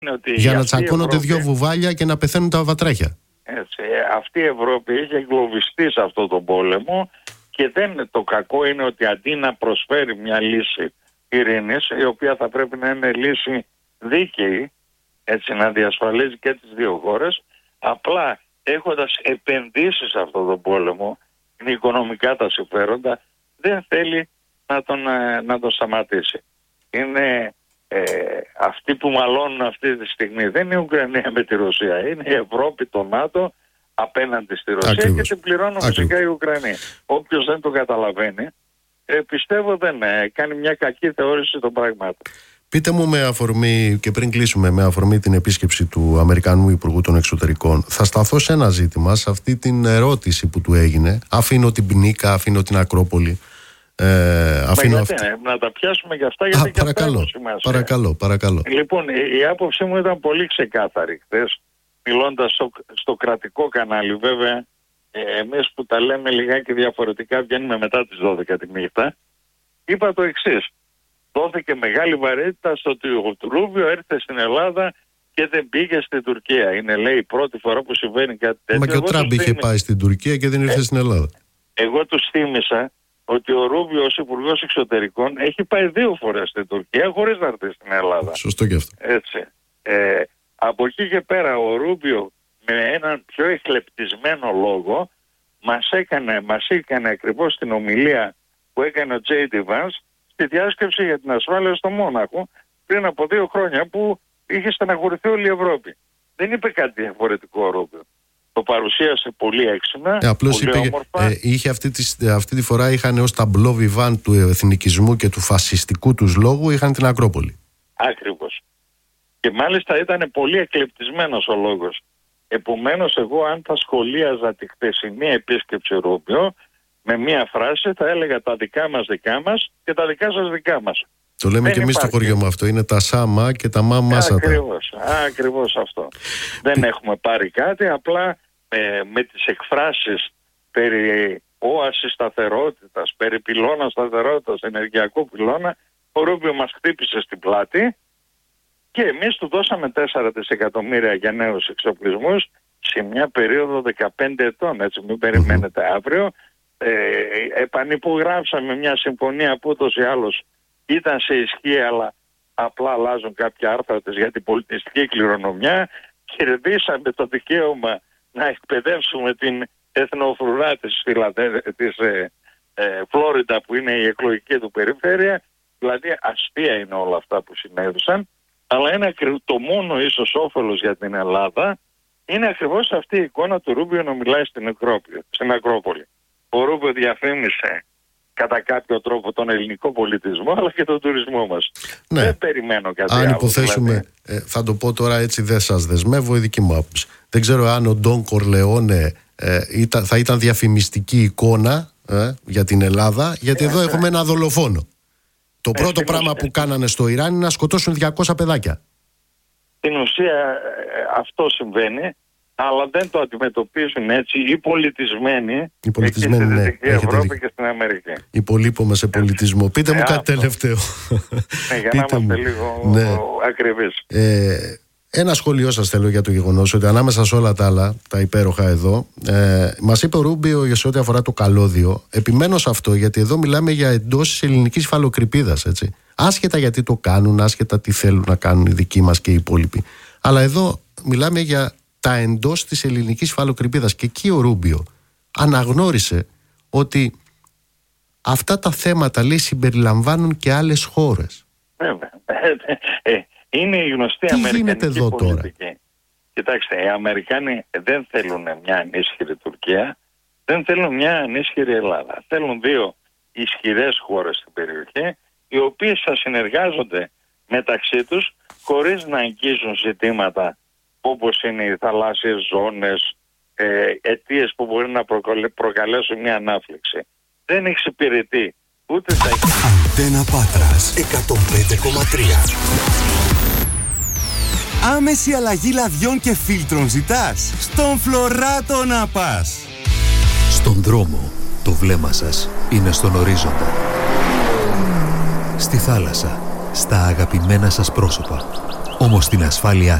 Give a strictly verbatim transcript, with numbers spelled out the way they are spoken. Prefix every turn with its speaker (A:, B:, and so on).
A: ότι
B: για να τσακώνονται
A: Ευρώπη,
B: δύο βουβάλια και να πεθαίνουν τα βατράχια.
A: Έτσι, αυτή η Ευρώπη είχε εγκλωβιστεί σε αυτόν τον πόλεμο και δεν, το κακό είναι ότι αντί να προσφέρει μια λύση ειρήνης, η οποία θα πρέπει να είναι λύση δίκαιη, έτσι, να διασφαλίζει και τις δύο χώρες, απλά έχοντας επενδύσει σε αυτόν τον πόλεμο, είναι οικονομικά τα συμφέροντα, δεν θέλει να τον, να τον σταματήσει. Είναι ε, αυτοί που μαλώνουν αυτή τη στιγμή δεν είναι η Ουκρανία με τη Ρωσία, είναι η Ευρώπη, το ΝΑΤΟ απέναντι στη Ρωσία. Ακριβώς. Και την πληρώνουν φυσικά η Ουκρανία. Όποιος δεν το καταλαβαίνει, ε, πιστεύω δεν ε, κάνει μια κακή θεώρηση των πραγμάτων.
B: Πείτε μου, με αφορμή, και πριν κλείσουμε, με αφορμή την επίσκεψη του Αμερικανού Υπουργού των Εξωτερικών, θα σταθώ σε ένα ζήτημα, σε αυτή την ερώτηση που του έγινε. Αφήνω την Πνίκα, αφήνω την Ακρόπολη. Ε, αφήνω
A: γιατί, αυτή... να τα πιάσουμε για αυτά, γιατί
B: Α, και παρακαλώ, αυτά έχουν παρακαλώ, παρακαλώ.
A: Λοιπόν, η, η άποψή μου ήταν πολύ ξεκάθαρη χθες, μιλώντας στο, στο κρατικό κανάλι. Βέβαια, ε, εμείς που τα λέμε λιγάκι διαφορετικά, βγαίνουμε μετά τις δώδεκα τη νύχτα. Είπα το εξής. Δόθηκε μεγάλη βαρύτητα στο ότι ο Ρούμπιο έρθε στην Ελλάδα και δεν πήγε στην Τουρκία. Είναι, λέει, η πρώτη φορά που συμβαίνει κάτι τέτοιο.
B: Μα και ο Τραμπ είχε πάει στην Τουρκία και δεν ήρθε ε, στην Ελλάδα.
A: Εγώ τους θύμισα ότι ο Ρούμπιο ως Υπουργός Εξωτερικών έχει πάει δύο φορές στην Τουρκία χωρίς να έρθει στην Ελλάδα.
B: Σωστό και αυτό.
A: Έτσι. Ε, από εκεί και πέρα ο Ρούμπιο με έναν πιο εκλεπτισμένο λόγο μας έκανε, μας έκανε ακριβώς την ομιλία που έκανε ο Τζέι Ντι Vance στη διάσκεψη για την ασφάλεια στο Μόναχο πριν από δύο χρόνια, που είχε στεναχωρηθεί όλη η Ευρώπη. Δεν είπε κάτι διαφορετικό ο Ρούμπιο. Το παρουσίασε πολύ έξυπνα,
B: ε, απλώς
A: πολύ
B: είπε,
A: όμορφα.
B: Ε, είχε αυτή, τη, αυτή τη φορά είχαν ως ταμπλό βιβάν του εθνικισμού και του φασιστικού τους λόγου, είχαν την Ακρόπολη.
A: Ακριβώς. Και μάλιστα ήταν πολύ εκλεπτισμένος ο λόγος. Επομένως, εγώ αν θα σχολίαζα τη χθεσινή επίσκεψη Ρούμπιο, με μία φράση θα έλεγα τα δικά μας δικά μας και τα δικά σας δικά μας.
B: Το λέμε δεν και εμείς στο χωριό μου αυτό. Είναι τα σάμα και τα μάμασα.
A: Ακριβώς, ακριβώς αυτό. Δεν έχουμε πάρει κάτι, απλά ε, με τις εκφράσεις περί όασης σταθερότητας, περί πυλώνα σταθερότητας, ενεργειακού πυλώνα, ο Ρούμπιο μας χτύπησε στην πλάτη και εμείς του δώσαμε τέσσερα δισεκατομμύρια για νέους εξοπλισμούς σε μια περίοδο δεκαπέντε ετών, έτσι, μην περιμένετε mm-hmm. αύριο. Ε, επανυπογράψαμε μια συμφωνία που ούτως ή άλλως ήταν σε ισχύ, αλλά απλά αλλάζουν κάποια άρθρα της για την πολιτιστική κληρονομιά. Κερδίσαμε το δικαίωμα να εκπαιδεύσουμε την εθνοφρουρά της, Φιλαδε... της ε, ε, Φλόριντα, που είναι η εκλογική του περιφέρεια. Δηλαδή αστεία είναι όλα αυτά που συνέβησαν, αλλά είναι το μόνο ίσως όφελος για την Ελλάδα είναι ακριβώς αυτή η εικόνα του Ρούμπιο να μιλάει στην Ακρόπολη. Στην Ακρόπολη. Ο Ρούμπιο διαφήμισε κατά κάποιο τρόπο τον ελληνικό πολιτισμό, αλλά και τον τουρισμό μας. Ναι. Δεν περιμένω κάτι άλλο.
B: Αν υποθέσουμε, δηλαδή. ε, θα το πω τώρα έτσι, δεν σας δεσμεύω, η δική μου άποψη. Δεν ξέρω αν ο Ντον Κορλεόνε ε, ήταν, θα ήταν διαφημιστική εικόνα ε, για την Ελλάδα, γιατί ε, εδώ ε, έχουμε ένα δολοφόνο. Το ε, πρώτο πράγμα ουσία. που κάνανε στο Ιράν είναι να σκοτώσουν διακόσια παιδάκια.
A: Στην ουσία ε, αυτό συμβαίνει, αλλά δεν το αντιμετωπίζουν έτσι οι πολιτισμένοι,
B: οι πολιτισμένοι ναι,
A: στη Ευρώπη δει. και στην Αμερική.
B: Υπολείπομαι σε πολιτισμό. Έτσι. Πείτε μου ε, κάτι αυτό. τελευταίο.
A: Ναι, για να είμαστε λίγο ναι. ακριβείς.
B: Ε, ένα σχόλιο σας θέλω για το γεγονός ότι ανάμεσα σε όλα τα άλλα, τα υπέροχα εδώ, ε, μας είπε ο Ρούμπιο για σε ό,τι αφορά το καλώδιο. Επιμένω σε αυτό, γιατί εδώ μιλάμε για εντός της ελληνικής υφαλοκρηπίδας, έτσι. Άσχετα γιατί το κάνουν, άσχετα τι θέλουν να κάνουν οι δικοί μας και οι υπόλοιποι. Αλλά εδώ μιλάμε για τα εντός της ελληνικής υφαλοκρηπίδας. Και εκεί ο Ρούμπιο αναγνώρισε ότι αυτά τα θέματα, λέει, συμπεριλαμβάνουν και άλλες χώρες.
A: Βέβαια. Είναι η γνωστή
B: τι
A: αμερικανική
B: εδώ
A: πολιτική.
B: Τώρα?
A: Κοιτάξτε, οι Αμερικάνοι δεν θέλουν μια ανίσχυρη Τουρκία, δεν θέλουν μια ανίσχυρη Ελλάδα. Θέλουν δύο ισχυρές χώρες στην περιοχή, οι οποίες θα συνεργάζονται μεταξύ τους χωρίς να αγγίζουν ζητήματα όπως είναι οι θαλάσσιες ζώνες, ε, αιτίες που μπορεί να προκαλέσουν μια ανάφλεξη. Δεν εξυπηρετεί ούτε τα...
C: Αντένα Πάτρας εκατόν πέντε κόμμα τρία. Άμεση αλλαγή λαδιών και φίλτρων ζητάς? Στον Φλωράτο να πας.
D: Στον δρόμο το βλέμμα σας είναι στον ορίζοντα. Στη θάλασσα, στα αγαπημένα σας πρόσωπα. Όμως την ασφάλειά